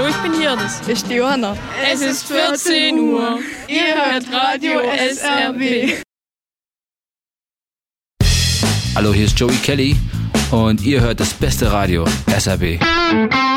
ich bin Hirdes. Ich die Johanna. Es ist 14 Uhr. Ihr hört Radio SRW. Hallo, hier ist Joey Kelly und ihr hört das beste Radio, SRW.